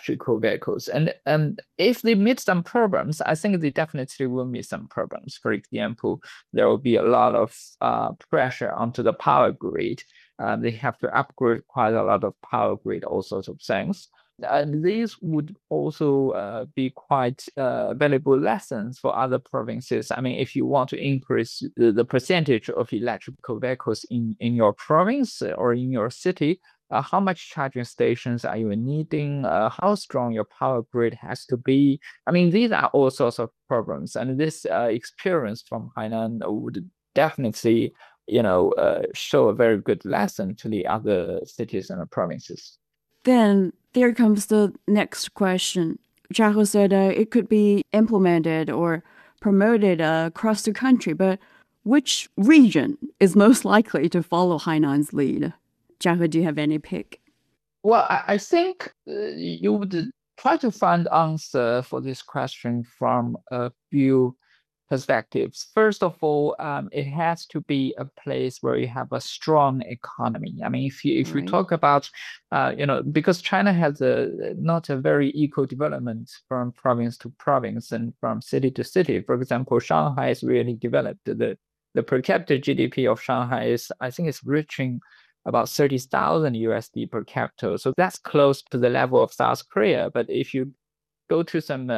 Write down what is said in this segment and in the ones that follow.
electrical vehicles. And if they meet some problems, I think they definitely will meet some problems. For example, there will be a lot of pressure onto the power grid. They have to upgrade quite a lot of power grid, all sorts of things. And these would also be quite valuable lessons for other provinces. I mean, if you want to increase the percentage of electrical vehicles in your province or in your city, how much charging stations are you needing? How strong your power grid has to be? I mean, these are all sorts of problems, and this experience from Hainan would definitely, show a very good lesson to the other cities and provinces. Then there comes the next question. Zhao said it could be implemented or promoted across the country, but which region is most likely to follow Hainan's lead? Zhao, do you have any pick? Well, I think you would try to find answer for this question from a few perspectives. First of all, it has to be a place where you have a strong economy. I mean, if you Right. talk about, because China has not a very equal development from province to province and from city to city. For example, Shanghai is really developed. The per capita GDP of Shanghai is, I think, it's reaching about 30,000 USD per capita. So that's close to the level of South Korea. But if you go to some,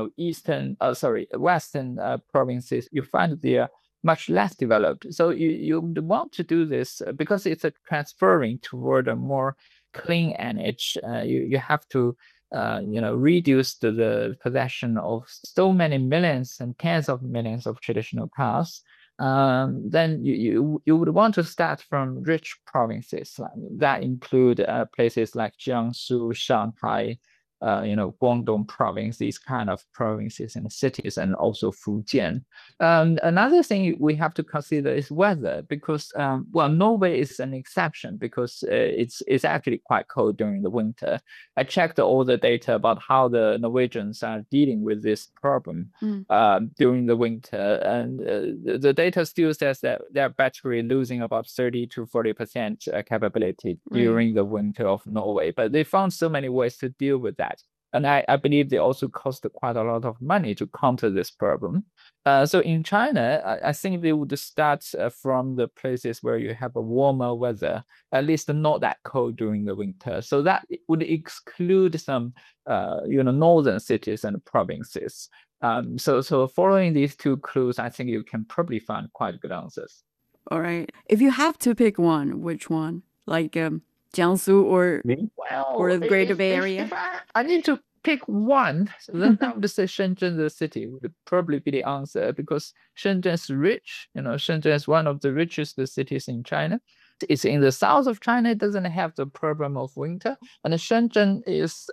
western provinces, you find they are much less developed. So you want to do this because it's a transferring toward a more clean energy. You have to reduce the possession of so many millions and tens of millions of traditional cars. Then you would want to start from rich provinces that include places like Jiangsu, Shanghai, Guangdong province, these kind of provinces and cities, and also Fujian. Another thing we have to consider is weather, because Norway is an exception because it's actually quite cold during the winter. I checked all the data about how the Norwegians are dealing with this problem Mm. during the winter, and the data still says that they're battery losing about 30 to 40% capability Right. during the winter of Norway. But they found so many ways to deal with that. And I believe they also cost quite a lot of money to counter this problem. So in China, I think they would start from the places where you have a warmer weather, at least not that cold during the winter. So that would exclude some, northern cities and provinces. So following these two clues, I think you can probably find quite good answers. All right. If you have to pick one, which one? Like Jiangsu Me? or Well, the Greater Bay if Area? I need to pick one, then I would say Shenzhen, the city, would probably be the answer because Shenzhen is rich. Shenzhen is one of the richest cities in China. It's in the south of China. It doesn't have the problem of winter, and Shenzhen is,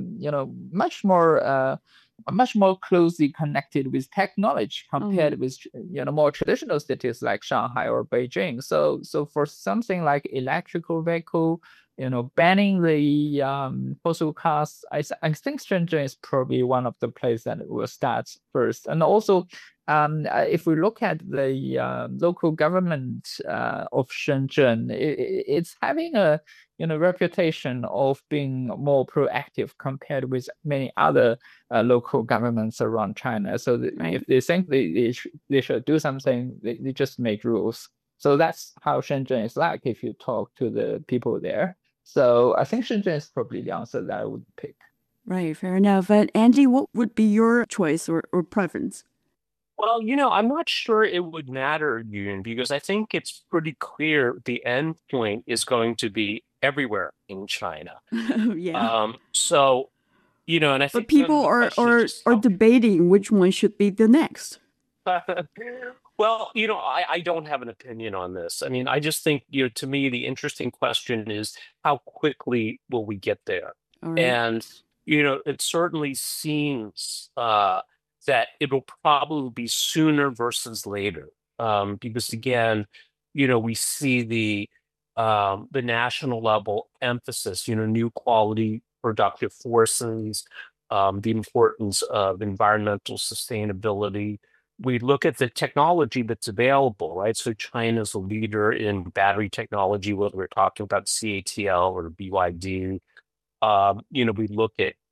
much more closely connected with technology Oh, compared with more traditional cities like Shanghai or Beijing. So for something like electrical vehicle, banning the fossil cars, I think Shenzhen is probably one of the places that will start first. And also, if we look at the local government of Shenzhen, it's having a reputation of being more proactive compared with many other local governments around China. So right. if they think they should do something, they just make rules. So that's how Shenzhen is like if you talk to the people there. So I think Shenzhen is probably the answer that I would pick. Right, fair enough. But Andy, what would be your choice or preference? Well, I'm not sure it would matter, Yoon, because I think it's pretty clear the end point is going to be everywhere in China. Yeah. So, and I But think then people the are, question is are just are how. debating which one should be the next. Well, I don't have an opinion on this. I mean, I just think, to me, the interesting question is how quickly will we get there? All right. And, it certainly seems that it'll probably be sooner versus later. Because again, we see the national level emphasis, new quality productive forces, the importance of environmental sustainability. We look at the technology that's available, right? So China's a leader in battery technology, whether we're talking about CATL or BYD. We look at